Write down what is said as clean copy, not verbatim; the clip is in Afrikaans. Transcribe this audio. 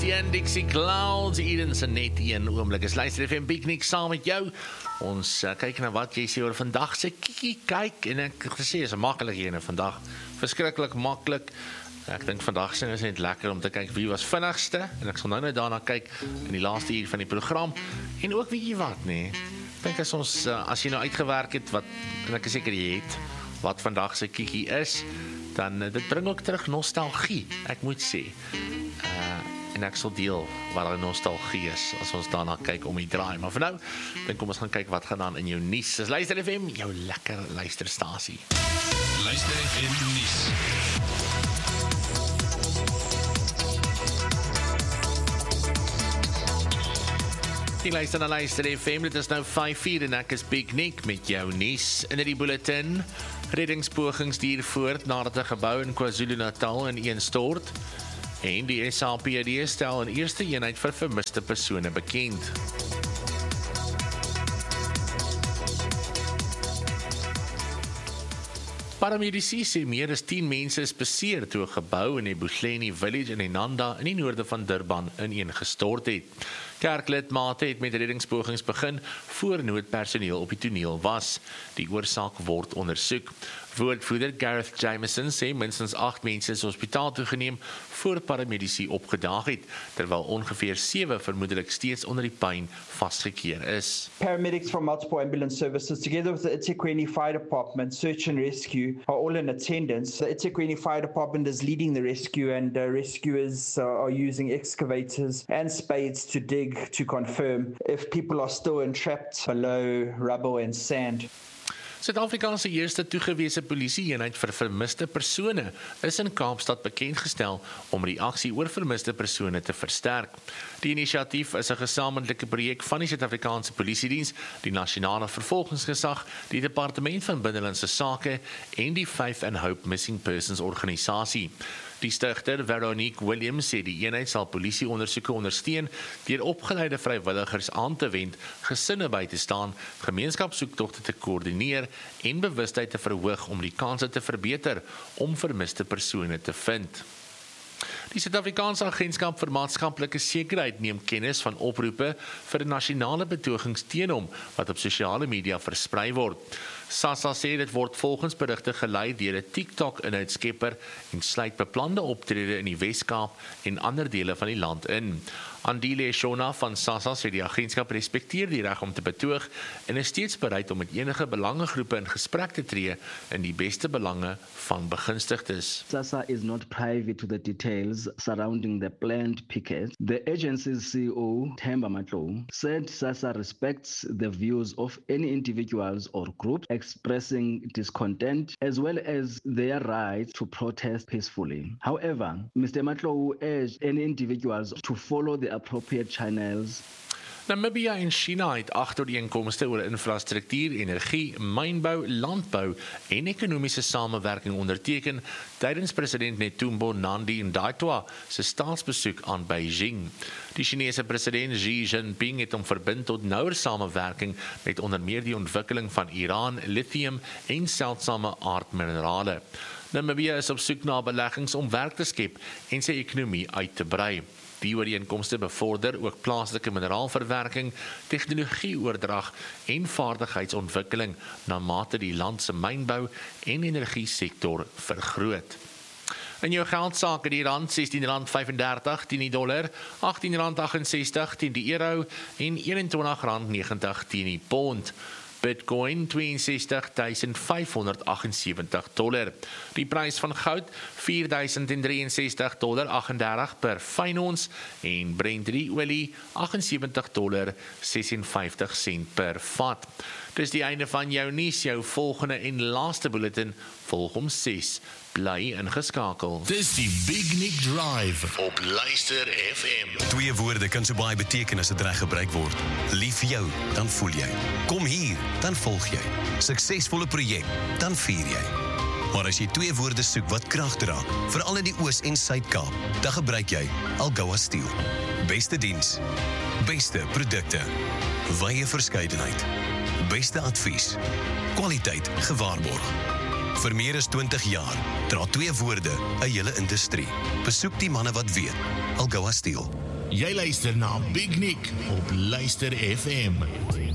Die Dixie Clouds, Eden se net een oomblik is luister FM Piknik saam met jou. Ons kyk na wat jy sê oor vandag se kiekie kyk en ek gesê is 'n maklike een vandag. Verskriklik maklik. Ek dink vandag se is net lekker om te kyk wie was vinnigste en ek sal nou daarna kyk in die laaste uur van die program en ook weet jy wat nee. Ek dink as jy nou uitgewerk het wat en ek is seker jy het wat vandag se kiekie is, dan dit bring ook terug nostalgie, ek moet sê. En ek sal deel wat die nostalgie is as ons daarna kyk om die draai. Maar vir nou, dan kom ons gaan kyk wat gaan aan in jou nuus. Dis Luister FM, jou lekker luisterstasie. Luister FM nuus. Die luister na Luister FM, dit is nou 5:04 en ek is Big Nick met jou nuus in die bulletin. Reddingspogings duur voort nadat 'n gebou in KwaZulu-Natal ineenstort. En die SAPD stel 'n eerste eenheid vir vermiste persone bekend. Paramedici sê meer as 10 mense is beseer toe 'n gebou in die Buhleni Village in Enanda in die noorde van Durban ineengestort het. Kerklidmate het met reddingspogings begin voor noodpersoneel op die toneel was. Die oorsaak word ondersoek. Woordvoerder Gareth Jameson sê minstens 8 mense is hospitaal toegeneem voor paramedici opgedaag het, terwyl ongeveer 7 vermoedelik steeds onder die pyn vasgekeer is. Paramedics from multiple ambulance services, together with the eThekwini Fire Department, search and rescue, are all in attendance. The eThekwini Fire Department is leading the rescue, and rescuers are using excavators and spades to dig to confirm if people are still entrapped below rubble and sand. Suid-Afrika se eerste toegewese polisie-eenheid vir vermiste persone is in Kaapstad bekendgestel om die aksie oor vermiste persone te versterk. Die inisiatief is 'n gesamentlike projek van die Suid-Afrikaanse Polisiediens, die Nasionale Vervolgingsgesag, die Departement van Binnelandse Sake en die Faith and Hope Missing Persons organisasie. Die stigter, Veronique Williams, sê die eenheid sal polisieondersoeke ondersteun deur opgeleide vrywilligers aan te wend, gesinne by te staan, gemeenskapssoektogte te koördineer en bewustheid te verhoog om die kanse te verbeter om vermiste persone te vind. Die Suid-Afrikaanse Agentskap vir Maatskaplike Sekerheid neem kennis van oproepe vir nasionale betogings teen hom wat op sosiale media versprei word. SASSA sê dit word volgens berigte gelei deur 'n TikTok-inhoudskepper en sluit beplande optrede in die Wes-Kaap en ander dele van die land in. Andile Shona van SASSA sê die agentskap respekteer die reg om te betoog en is steeds bereid om met enige belangegroepe in gesprek te tree in die beste belange van begunstigdes. SASSA is not privy to the details surrounding the planned picket. The agency's CEO, Themba Matlou, said SASSA respects the views of any individuals or groups expressing discontent as well as their right to protest peacefully. However, Mr. Matlou urged any individuals to follow the appropriate channels. Namibia en China het agterooreenkomste oor infrastruktuur, energie, mynbou, landbou en ekonomiese samewerking onderteken tydens president Netumbo Nandi-Ndaitwah se staatsbesoek aan Beijing. Die Chinese president Xi Jinping het hom verbind tot nouer samewerking met onder meer die ontwikkeling van Iran, lithium en seldsame aardminerale. Namibia is op soek na beleggings om werk te skep en sy ekonomie uit te brei. Die ooreenkomste bevorder ook plaaslike mineraalverwerking, tegnologieoordrag en vaardigheidsontwikkeling na mate die land se mynbou en energiesektor vergroot. In jou geldsaake die rand R16.35 teen die dollar, R18.68 teen die euro en R21.90 teen die pond. Bitcoin $62,578. Die prys van goud $4,063.38 per fyn ons en Brent olie $78.56 per vat. Dis die einde van jou nuus, jou volgende en laaste bulletin volg om 6. Bly ingeskakel. Dis die Big Nick Drive op Luister FM. 2 woorde kan so baie beteken as dit reg gebruik word. Lief vir jou, dan voel jy. Kom hier, dan volg jy. Suksesvolle projek, dan vier jy. Maar as jy 2 woorde soek wat krag dra, veral in die Oos- en Suid-Kaap, dan gebruik jy Algoa Steel. Beste diens, beste produkte, wye verskeidenheid, beste advies, kwaliteit gewaarborg. Vir meer as 20 jaar dra 2 woorde 'n hele industrie. Besoek die manne wat weet. Algoa Steel. Jy luister na Big Nick op Luister FM.